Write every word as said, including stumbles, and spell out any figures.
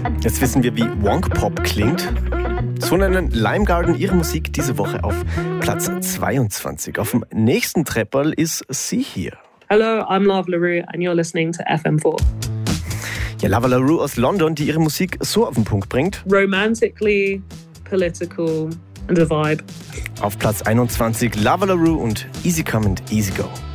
Jetzt wissen wir, wie Wonk Pop klingt. So nennen Lime Garden ihre Musik diese Woche auf Platz zweiundzwanzig. Auf dem nächsten Trepperl ist sie hier. Hello, I'm Lava LaRue and you're listening to F M four. Ja, Lava LaRue aus London, die ihre Musik so auf den Punkt bringt. Romantically, political and a vibe. Auf Platz einundzwanzig Lava LaRue und Easy Come and Easy Go.